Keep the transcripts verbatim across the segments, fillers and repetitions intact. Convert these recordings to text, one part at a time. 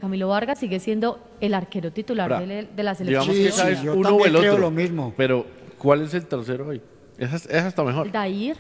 Camilo Vargas sigue siendo el arquero titular Bra, de, de la selección. digamos que esa sí, es yo uno o también el creo otro. lo mismo. Pero, ¿cuál es el tercero hoy? Esa, esa está mejor. Dair.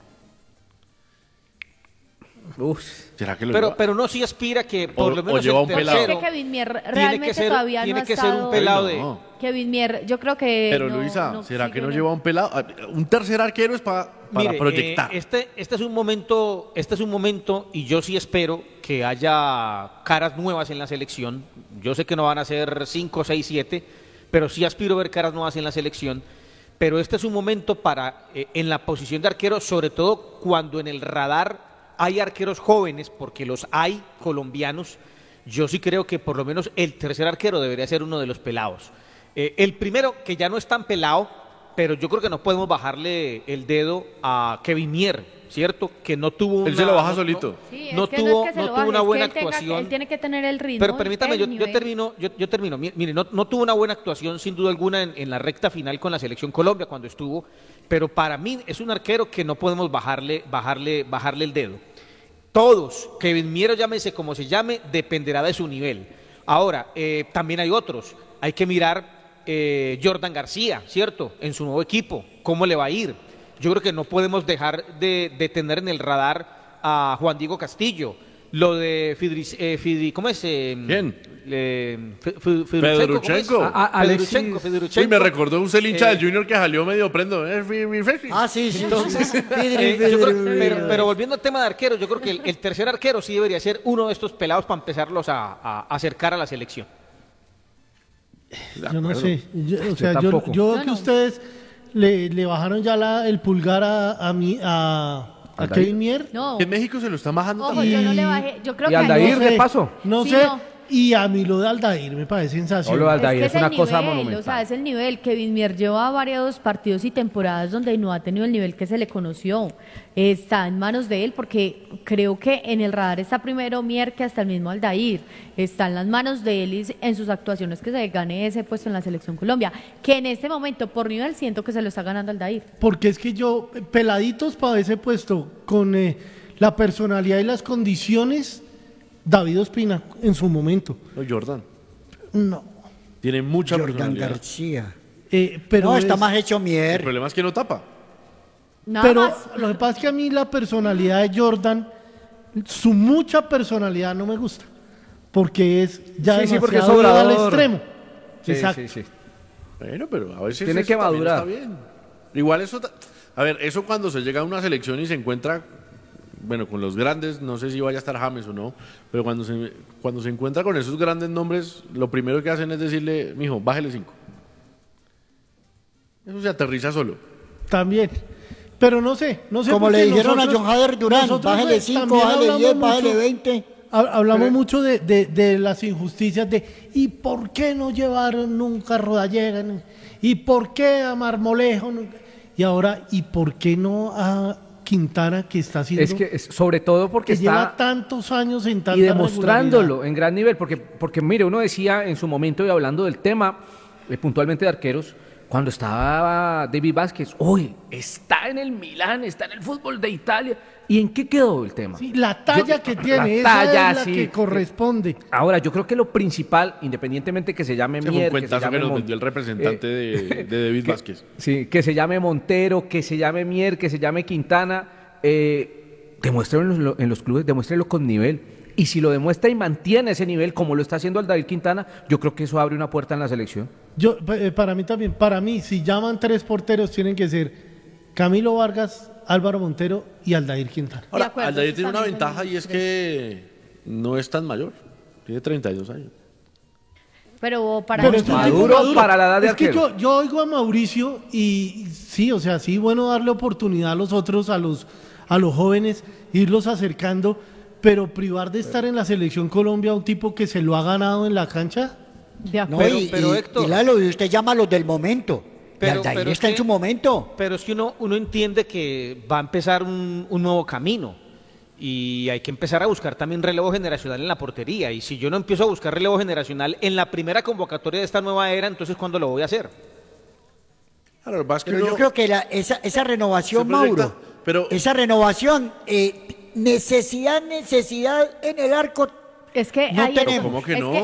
Uf. ¿Será que lo Pero, lleva? pero no sí aspira que por O- lo o menos lleva el un pelado. Es tercero que Kevin Mier tiene realmente que ser, todavía tiene no ha que ser un estado... pelado Ay, de... no. Kevin Mier, yo creo que Pero no- Luisa, no ¿será que no sigue- lleva un pelado? Ah, Un tercer arquero es pa- para Mire, proyectar. eh, este, este es un momento, este es un momento y yo sí espero que haya caras nuevas en la selección. Yo sé que no van a ser cinco, seis, siete, pero sí aspiro a ver caras nuevas en la selección. Pero este es un momento para, eh, en la posición de arquero, sobre todo cuando en el radar hay arqueros jóvenes, porque los hay colombianos. Yo sí creo que por lo menos el tercer arquero debería ser uno de los pelados. Eh, el primero, que ya no es tan pelado, pero yo creo que no podemos bajarle el dedo a Kevin Mier, ¿cierto? Que no tuvo una... Él se lo baja no- solito. Sí, no es que tuvo, no, es que se no lo tuvo baje, una es que buena él tenga- actuación. él tiene que tener el ritmo. Pero permítame, el yo, yo nivel. termino, yo, yo termino. Mi- Mire, no, no tuvo una buena actuación sin duda alguna en, en la recta final con la selección Colombia cuando estuvo, pero para mí es un arquero que no podemos bajarle, bajarle, bajarle el dedo. Todos, Kevin Miero, llámese como se llame, dependerá de su nivel. Ahora, eh, también hay otros. Hay que mirar eh, Jordan García, ¿cierto? En su nuevo equipo, ¿cómo le va a ir? Yo creo que no podemos dejar de, de tener en el radar a Juan Diego Castillo. Lo de Fidri, eh, Fidri ¿cómo es? Eh, ¿Quién? Eh, Fe- Fe- Fedorchenko. ¿cómo es? A- a- Alexis. Fedorchenko, Fedorchenko. Uy, me recordó un hincha Eh, del Junior que salió medio prendo. Eh, fi- fi- fi- Ah, sí, sí. Entonces, sí. eh, yo creo- pero, pero volviendo al tema de arqueros, yo creo que el, el tercer arquero sí debería ser uno de estos pelados para empezarlos a, a- a acercar a la selección. Yo no sé. Yo- o sea, yo, tampoco. yo veo No, que no. ustedes le, le bajaron ya la- el pulgar a, a, mi, a, a Aldair. Kevin Mier. No, En México se lo están bajando ojo, también. yo no le bajé. Yo creo Y que Aldair, no de sé. paso. No Sí, sé. no. Y a mí lo de Aldair me parece sensacional. No, lo de Aldair que es una el cosa nivel, monumental. O sea, es el nivel. Kevin Mier lleva varios partidos y temporadas donde no ha tenido el nivel que se le conoció. Está en manos de él porque creo que en el radar está primero Mier que hasta el mismo Aldair. Está en las manos de él y en sus actuaciones que se gane ese puesto en la Selección Colombia. Que en este momento, por nivel, siento que se lo está ganando Aldair. Porque es que yo, eh, peladitos para ese puesto, con eh, la personalidad y las condiciones, David Ospina en su momento. No, Jordan. No. Tiene mucha Jordan personalidad. García. Eh, pero no, está es- más hecho El Mier. problema es que no tapa. Nada Pero más. lo que pasa es que a mí la personalidad de Jordan, su mucha personalidad no me gusta. Porque es ya Sí, sí, porque es demasiado llevado al obrador. extremo. Sí, Exacto. sí, sí. Bueno, pero a veces Tiene eso que también madurar. está bien. Igual eso, ta- a ver, eso cuando se llega a una selección y se encuentra, bueno, con los grandes, no sé si vaya a estar James o no, pero cuando se, cuando se encuentra con esos grandes nombres, lo primero que hacen es decirle, mijo, bájele cinco. Eso se aterriza solo. También. Pero no sé, no sé. Como porque le dijeron nosotros- a John Hader Durán, nosotros, bájele eh, cinco, también bájele hablamos diez, mucho- bájele veinte. ha- Hablamos mucho de, de- de las injusticias de ¿y por qué no llevaron nunca a Rodallega? ¿Y por qué a Marmolejo? Y ahora, ¿y por qué no a Quintana que está haciendo Es que es- sobre todo porque que lleva está tantos años en tanta y demostrándolo regularidad? en gran nivel, porque, porque mire, uno decía en su momento y hablando del tema eh, puntualmente de arqueros, cuando estaba David Vázquez, uy, está en el Milán, está en el fútbol de Italia, ¿y en qué quedó el tema? Sí, la talla Yo- que la tiene, esa talla, es la sí. que corresponde. Ahora, yo creo que lo principal, independientemente que se llame Ese fue un Mier, que se cuentazo que llame nos Mon- vendió el representante de, de David Vázquez. Sí, que se llame Montero, que se llame Mier, que se llame Quintana, eh, demuéstrenlo en los, en los clubes, demuéstrenlo con nivel. Y si lo demuestra y mantiene ese nivel, como lo está haciendo Aldair Quintana, yo creo que eso abre una puerta en la selección. Yo, eh, para mí también, para mí, si llaman tres porteros, tienen que ser Camilo Vargas, Álvaro Montero y Aldair Quintana. De Ahora, acuerdo, Aldair eso tiene una también son ventaja y los es tres. que no es tan mayor. Tiene treinta y dos años. Pero para Pero mí- este tipo Maduro maduro. para la edad de Es que arquero. yo, yo oigo a Mauricio y sí, o sea, sí, bueno darle oportunidad a los otros, a los, a los jóvenes, irlos acercando, pero privar de estar en la selección Colombia a un tipo que se lo ha ganado en la cancha. de No, acuerdo. y, pero, y- Héctor- y Lalo, y usted llama a los del momento. Pero- y Aldair pero es está en que- su momento. Pero es que uno, uno entiende que va a empezar un, un nuevo camino y hay que empezar a buscar también relevo generacional en la portería. Y si yo no empiezo a buscar relevo generacional en la primera convocatoria de esta nueva era, entonces ¿cuándo lo voy a hacer? Claro, lo que pasa es que Pero uno- yo creo que la- esa, esa renovación, Se proyecta, Mauro, pero- esa renovación, eh, necesidad, necesidad en el arco, Es que No ahí es- tenemos. ¿Cómo que es no?